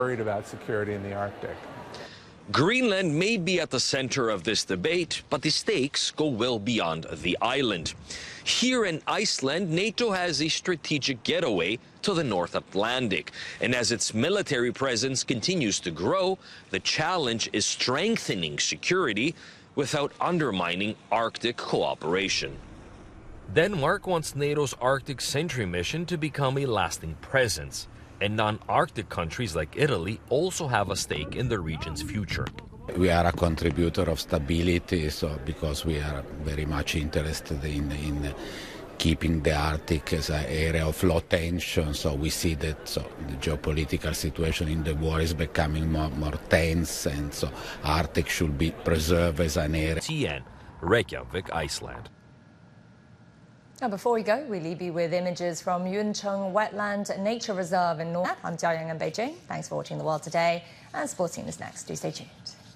worried about security in the Arctic. Greenland may be at the center of this debate, but the stakes go well beyond the island. Here in Iceland, NATO has a strategic getaway to the North Atlantic. And as its military presence continues to grow, the challenge is strengthening security without undermining Arctic cooperation. Denmark wants NATO's Arctic Sentry mission to become a lasting presence. And non-Arctic countries like Italy also have a stake in the region's future. We are a contributor of stability, so because we are very much interested in keeping the Arctic as an area of low tension. So we see that the geopolitical situation in the world is becoming more tense, and so Arctic should be preserved as an area. TN, Reykjavik, Iceland. Now, before we go, we leave you with images from Yuncheng Wetland Nature Reserve in North. I'm Jiayang in Beijing. Thanks for watching The World Today, and Sports Scene is next. Do stay tuned.